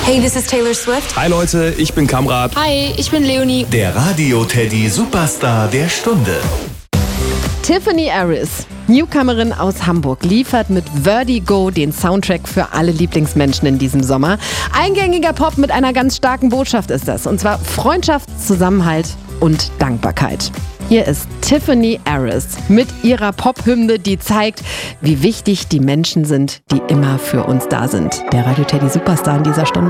Hey, this is Taylor Swift. Hi Leute, ich bin Kamrat. Hi, ich bin Leonie. Der Radio-Teddy Superstar der Stunde. Tiffany Harris, Newcomerin aus Hamburg, liefert mit Vertigo den Soundtrack für alle Lieblingsmenschen in diesem Sommer. Eingängiger Pop mit einer ganz starken Botschaft ist das. Und zwar Freundschaft, Zusammenhalt und Dankbarkeit. Hier ist Tiffany Harris mit ihrer Pop-Hymne, die zeigt, wie wichtig die Menschen sind, die immer für uns da sind. Der Radio-Teddy Superstar in dieser Stunde.